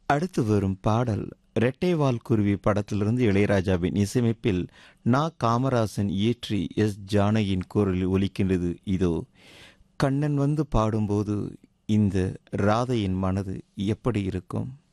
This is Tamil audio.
அடுத்து வரும் பாடல் ரெட்டைவால் குருவி படத்திலிருந்து இளையராஜாவின் இசையமைப்பில் காமராசன் இயற்றி ஜானகியின் குரலில் ஒலிக்கின்றது. இதோ கண்ணன் வந்து பாடும்போது இந்த ராதையின் மனது எப்படி இருக்கும்?